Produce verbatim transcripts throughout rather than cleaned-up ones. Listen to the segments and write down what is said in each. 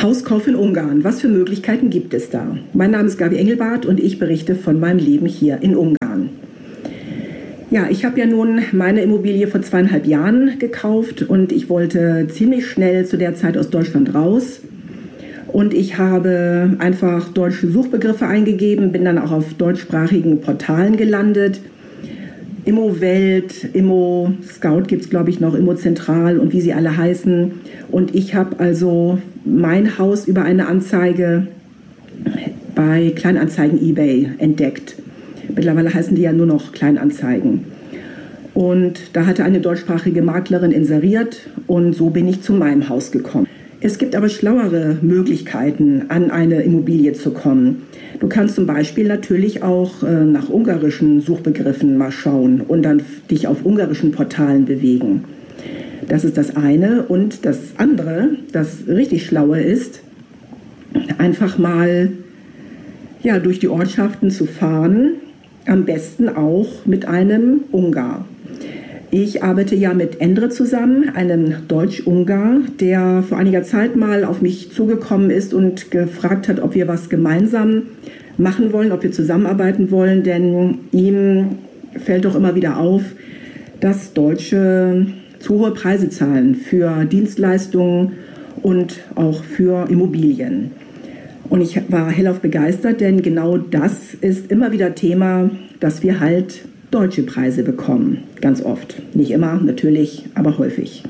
Hauskauf in Ungarn. Was für Möglichkeiten gibt es da? Mein Name ist Gabi Engelbart und ich berichte von meinem Leben hier in Ungarn. Ja, ich habe ja nun meine Immobilie vor zweieinhalb Jahren gekauft und ich wollte ziemlich schnell zu der Zeit aus Deutschland raus. Und ich habe einfach deutsche Suchbegriffe eingegeben, bin dann auch auf deutschsprachigen Portalen gelandet. Immowelt, Immo-Scout gibt es, glaube ich, noch, Immo-Zentral und wie sie alle heißen. Und ich habe also mein Haus über eine Anzeige bei Kleinanzeigen eBay entdeckt. Mittlerweile heißen die ja nur noch Kleinanzeigen. Und da hatte eine deutschsprachige Maklerin inseriert und so bin ich zu meinem Haus gekommen. Es gibt aber schlauere Möglichkeiten, an eine Immobilie zu kommen. Du kannst zum Beispiel natürlich auch äh, nach ungarischen Suchbegriffen mal schauen und dann dich auf ungarischen Portalen bewegen. Das ist das eine. Und das andere, das richtig Schlaue ist, einfach mal ja, durch die Ortschaften zu fahren, am besten auch mit einem Ungar. Ich arbeite ja mit Endre zusammen, einem Deutsch-Ungar, der vor einiger Zeit mal auf mich zugekommen ist und gefragt hat, ob wir was gemeinsam machen wollen, ob wir zusammenarbeiten wollen, denn ihm fällt doch immer wieder auf, dass Deutsche zu hohe Preise zahlen für Dienstleistungen und auch für Immobilien. Und ich war hellauf begeistert, denn genau das ist immer wieder Thema, dass wir halt deutsche Preise bekommen. Ganz oft. Nicht immer, natürlich, aber häufig.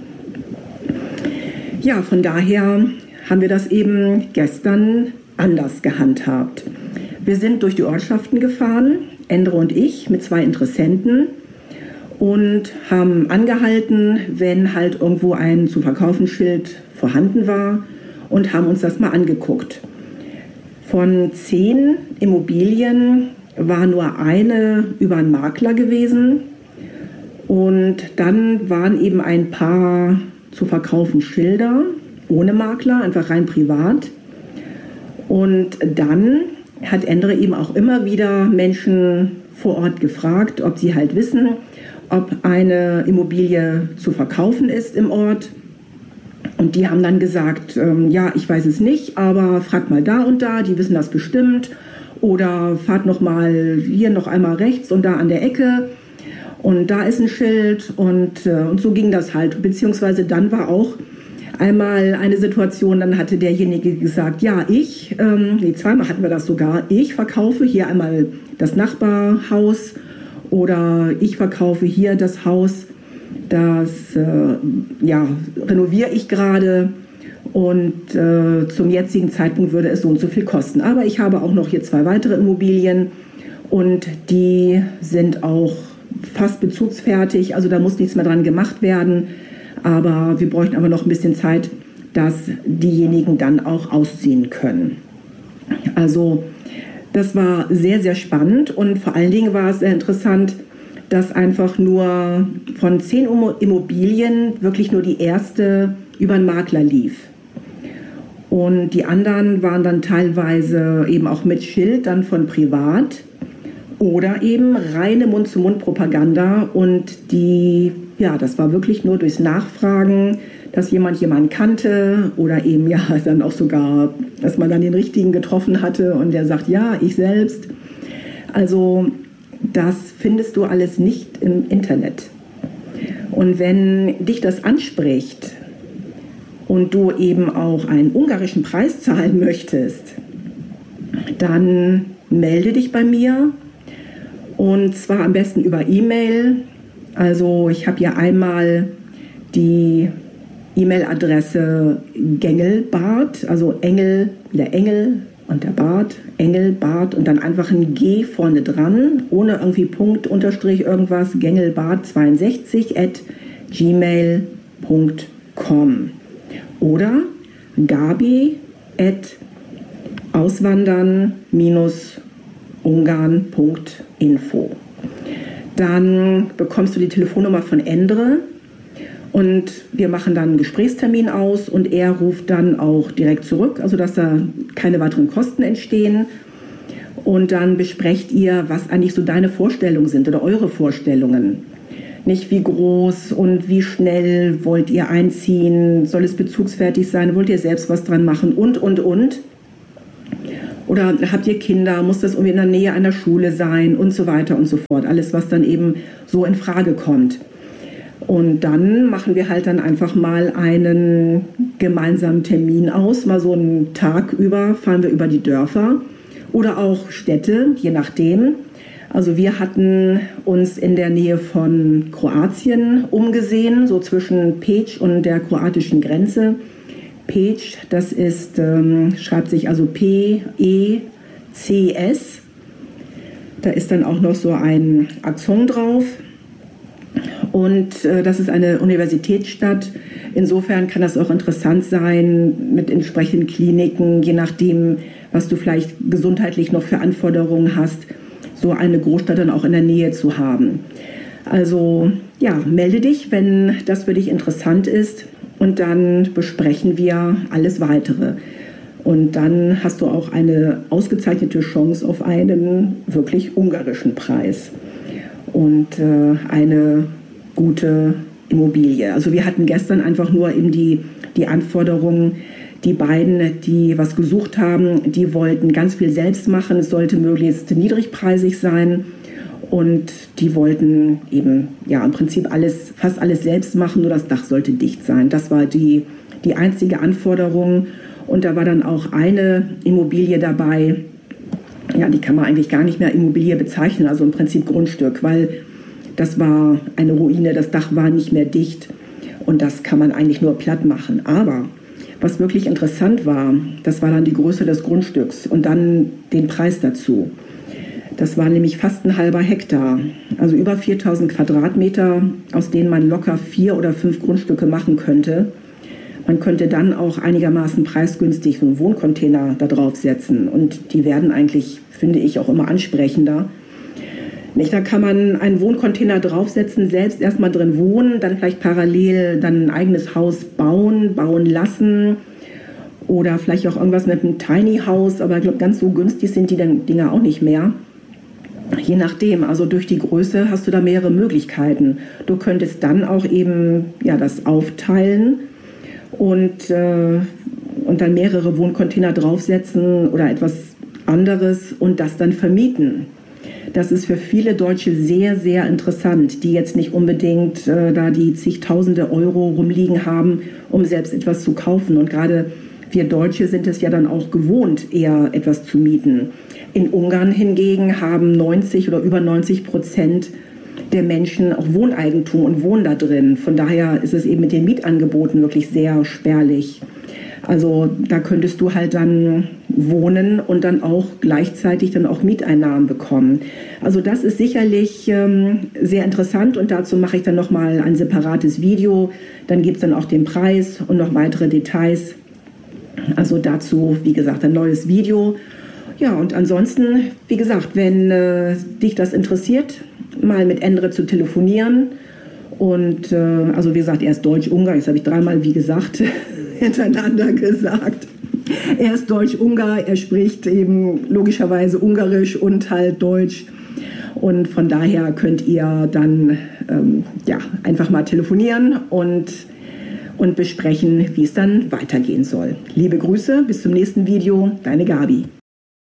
Ja, von daher haben wir das eben gestern anders gehandhabt. Wir sind durch die Ortschaften gefahren, Endre und ich, mit zwei Interessenten und haben angehalten, wenn halt irgendwo ein zu verkaufen Schild vorhanden war und haben uns das mal angeguckt. Von zehn Immobilien war nur eine über einen Makler gewesen und dann waren eben ein paar zu verkaufen Schilder ohne Makler, einfach rein privat. Und dann hat Endre eben auch immer wieder Menschen vor Ort gefragt, ob sie halt wissen, ob eine Immobilie zu verkaufen ist im Ort. Und die haben dann gesagt, ähm, ja, ich weiß es nicht, aber fragt mal da und da, die wissen das bestimmt. Oder fahrt noch mal hier noch einmal rechts und da an der Ecke und da ist ein Schild und, äh, und so ging das halt. Beziehungsweise dann war auch einmal eine Situation, dann hatte derjenige gesagt, ja, ich, ähm, nee, zweimal hatten wir das sogar, ich verkaufe hier einmal das Nachbarhaus oder ich verkaufe hier das Haus, das äh, ja, renoviere ich gerade. Und äh, zum jetzigen Zeitpunkt würde es so und so viel kosten. Aber ich habe auch noch hier zwei weitere Immobilien und die sind auch fast bezugsfertig. Also da muss nichts mehr dran gemacht werden. Aber wir bräuchten aber noch ein bisschen Zeit, dass diejenigen dann auch ausziehen können. Also das war sehr, sehr spannend und vor allen Dingen war es sehr interessant, dass einfach nur von zehn Immobilien wirklich nur die erste über einen Makler lief. Und die anderen waren dann teilweise eben auch mit Schild dann von privat oder eben reine Mund-zu-Mund-Propaganda. Und die, ja, das war wirklich nur durchs Nachfragen, dass jemand jemanden kannte oder eben ja dann auch sogar, dass man dann den richtigen getroffen hatte und der sagt, ja, ich selbst. Also das findest du alles nicht im Internet. Und wenn dich das anspricht, und du eben auch einen ungarischen Preis zahlen möchtest, dann melde dich bei mir und zwar am besten über E-Mail. Also ich habe hier einmal die E-Mail-Adresse Gengelbart, also Engel, der Engel und der Bart, Engelbart und dann einfach ein G vorne dran, ohne irgendwie Punkt, Unterstrich, irgendwas, gengelbart zweiundsechzig at gmail punkt com. Oder gabi at auswandern ungarn punkt info. Dann bekommst du die Telefonnummer von Endre und wir machen dann einen Gesprächstermin aus und er ruft dann auch direkt zurück, also dass da keine weiteren Kosten entstehen. Und dann besprecht ihr, was eigentlich so deine Vorstellungen sind oder eure Vorstellungen. Nicht wie groß und wie schnell wollt ihr einziehen, soll es bezugsfertig sein, wollt ihr selbst was dran machen und, und, und. Oder habt ihr Kinder, muss das irgendwie in der Nähe einer Schule sein und so weiter und so fort. Alles, was dann eben so in Frage kommt. Und dann machen wir halt dann einfach mal einen gemeinsamen Termin aus, mal so einen Tag über fahren wir über die Dörfer oder auch Städte, je nachdem. Also wir hatten uns in der Nähe von Kroatien umgesehen, so zwischen Peć und der kroatischen Grenze. Peć, das ist, ähm, schreibt sich also P E C S. Da ist dann auch noch so ein Akzent drauf. Und äh, das ist eine Universitätsstadt. Insofern kann das auch interessant sein mit entsprechenden Kliniken, je nachdem, was du vielleicht gesundheitlich noch für Anforderungen hast, so eine Großstadt dann auch in der Nähe zu haben. Also ja, melde dich, wenn das für dich interessant ist und dann besprechen wir alles Weitere. Und dann hast du auch eine ausgezeichnete Chance auf einen wirklich ungarischen Preis und äh, eine gute Immobilie. Also wir hatten gestern einfach nur eben die, die Anforderungen, die beiden, die was gesucht haben, die wollten ganz viel selbst machen. Es sollte möglichst niedrigpreisig sein. Und die wollten eben ja im Prinzip alles, fast alles selbst machen, nur das Dach sollte dicht sein. Das war die, die einzige Anforderung. Und da war dann auch eine Immobilie dabei, ja, die kann man eigentlich gar nicht mehr Immobilie bezeichnen, also im Prinzip Grundstück, weil das war eine Ruine, das Dach war nicht mehr dicht und das kann man eigentlich nur platt machen. Aber was wirklich interessant war, das war dann die Größe des Grundstücks und dann den Preis dazu. Das war nämlich fast ein halber Hektar, also über viertausend Quadratmeter, aus denen man locker vier oder fünf Grundstücke machen könnte. Man könnte dann auch einigermaßen preisgünstig so einen Wohncontainer da drauf setzen und die werden eigentlich, finde ich, auch immer ansprechender. Nicht, da kann man einen Wohncontainer draufsetzen, selbst erstmal drin wohnen, dann vielleicht parallel dann ein eigenes Haus bauen, bauen lassen oder vielleicht auch irgendwas mit einem Tiny House, aber ich glaube, ganz so günstig sind die Dinger auch nicht mehr. Je nachdem, also durch die Größe hast du da mehrere Möglichkeiten. Du könntest dann auch eben ja, das aufteilen und, äh, und dann mehrere Wohncontainer draufsetzen oder etwas anderes und das dann vermieten. Das ist für viele Deutsche sehr, sehr interessant, die jetzt nicht unbedingt äh, da die zigtausende Euro rumliegen haben, um selbst etwas zu kaufen. Und gerade wir Deutsche sind es ja dann auch gewohnt, eher etwas zu mieten. In Ungarn hingegen haben neunzig oder über neunzig Prozent der Menschen auch Wohneigentum und wohnen da drin. Von daher ist es eben mit den Mietangeboten wirklich sehr spärlich. Also da könntest du halt dann wohnen und dann auch gleichzeitig dann auch Mieteinnahmen bekommen. Also das ist sicherlich ähm, sehr interessant und dazu mache ich dann nochmal ein separates Video. Dann gibt es dann auch den Preis und noch weitere Details. Also dazu, wie gesagt, ein neues Video. Ja, und ansonsten, wie gesagt, wenn äh, dich das interessiert, mal mit Endre zu telefonieren. Und äh, also wie gesagt, er ist Deutsch-Ungar, jetzt habe ich dreimal, wie gesagt, hintereinander gesagt. Er ist Deutsch-Ungar, er spricht eben logischerweise Ungarisch und halt Deutsch. Und von daher könnt ihr dann ähm, ja, einfach mal telefonieren und, und besprechen, wie es dann weitergehen soll. Liebe Grüße, bis zum nächsten Video, deine Gabi.